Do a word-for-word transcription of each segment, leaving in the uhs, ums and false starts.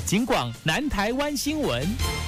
警广南台湾新闻。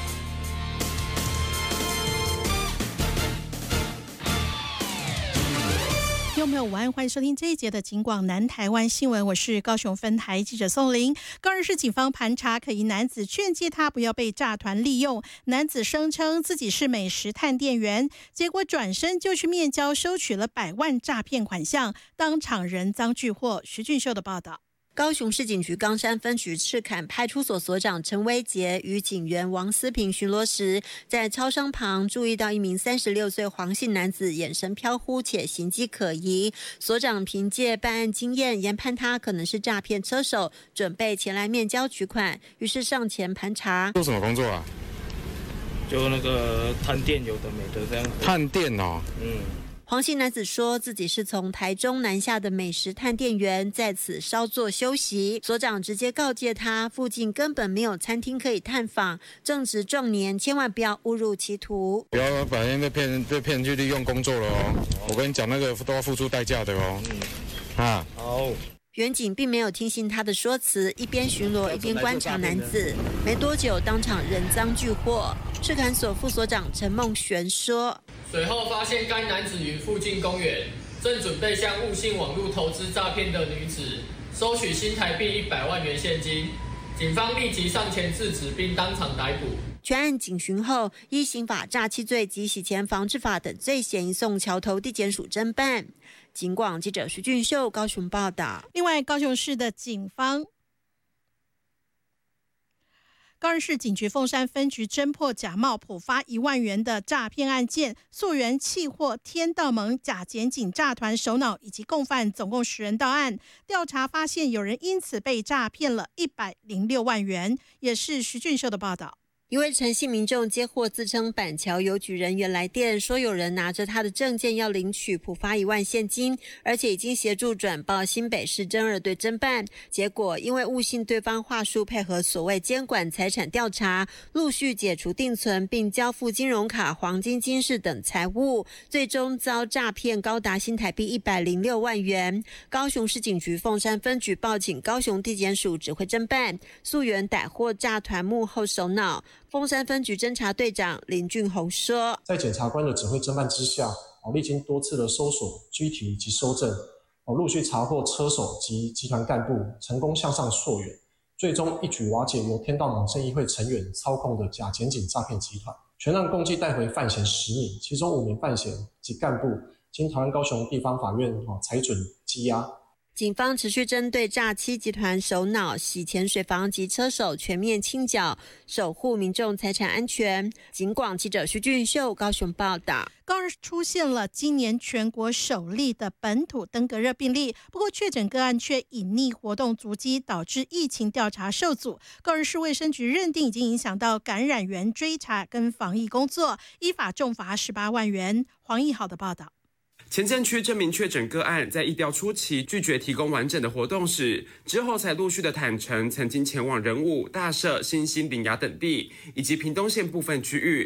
听众朋友午安，欢迎收听这一节的警广南台湾新闻，我是高雄分台记者宋玲。高雄市警方盘查可疑男子，劝诫他不要被诈团利用。男子声称自己是美食探店员，结果转身就去面交，收取了百万诈骗款项，当场人赃俱获。徐俊秀的报道。 高雄市警局冈山分局赤坎派出所所长陈威杰与警员王思平巡逻时，在超商旁注意到一名三十六岁黄姓男子眼神飘忽且行迹可疑。所长凭借办案经验，研判他可能是诈骗车手，准备前来面交取款，于是上前盘查。 做什么工作啊？ 就那个探店有的没的这样子。 探店哦， 嗯。 黄姓男子说自己是从台中南下的美食探店员，在此稍作休息。所长直接告诫他，附近根本没有餐厅可以探访，正值壮年，千万不要误入歧途。 不要把人被骗被骗去利用工作了哦！我跟你讲，那个都要付出代价的哦。嗯，啊， 好。 员警并没有听信他的说辞，一边巡逻一边观察男子。没多久，当场人赃俱获。赤坎所副所长陈梦璇说：“ 随后发现该男子于附近公园正准备向误信网络投资诈骗的女子收取新台币一百万元现金，警方立即上前制止，并当场逮捕。” 全案警询后，依刑法诈欺罪及洗钱防治法等罪嫌移送桥头地检署侦办。警广记者徐俊秀高雄报道。 另外，高雄市的警方。高雄市警局凤山分局侦破假冒普发一万元的诈骗案件，溯源契获天道盟假检警诈团首脑以及共犯总共十人到案。调查发现，有人因此被诈骗了一百零六万元。也是徐俊秀的报道。 一位陈姓民众接获自称板桥邮局人员来电，说有人拿着他的证件要领取普发一万现金，而且已经协助转报新北市侦二队侦办。结果因为误信对方话术，配合所谓监管财产调查，陆续解除定存，并交付金融卡、黄金、金饰等财物，最终遭诈骗高达新台币一百零六万元。高雄市警局凤山分局报警高雄地检署指挥侦办，溯源逮获诈团幕后首脑。凤山分局侦查队长林俊宏说， 在检察官的指挥侦办之下，历经多次的搜索、拘提及搜证，陆续查获车手及集团干部，成功向上溯源，最终一举瓦解由天道盟正义会成员操控的假检警诈骗集团。全案共计带回犯嫌十名，其中五名犯嫌及干部经台湾高雄地方法院裁准羁押。 警方持续针对诈欺集团首脑、洗钱水房及车手全面清剿，守护民众财产安全。警广记者徐俊秀高雄报道。 高雄出现了今年全国首例的本土登革热病例，不过确诊个案却隐匿活动足迹，导致疫情调查受阻。高雄市卫生局认定已经影响到感染源追查跟防疫工作，依法重罚十八万元。黄义豪的报道。 前镇区这名确诊个案在疫调初期拒绝提供完整的活动史，之后才陆续的坦诚曾经前往仁武、大社、新兴、林雅等地，以及屏东县部分区域